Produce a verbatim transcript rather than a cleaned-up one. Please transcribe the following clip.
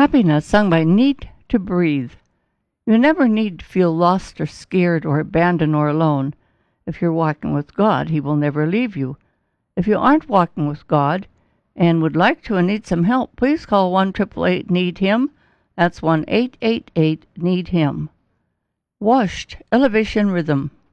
Happiness sung by Need to Breathe. You never need to feel lost or scared or abandoned or alone. If you're walking with God, He will never leave you. If you aren't walking with God and would like to and need some help, please call one eight eight eight need him. That's one eight eight eight need him. Washed Elevation Rhythm.